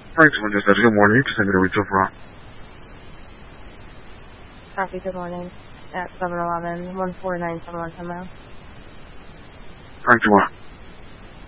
Frank, someone just said good morning. You can send me the retail for Copy, good morning. At 7-Eleven, 14971 Sunmount. Frank, tomorrow.